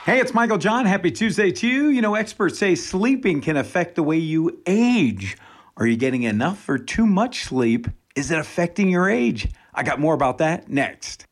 Hey, it's Michael John. Happy Tuesday to you. You know, experts say sleeping can affect the way you age. Are you getting enough or too much sleep? Is it affecting your age? I got more about that next.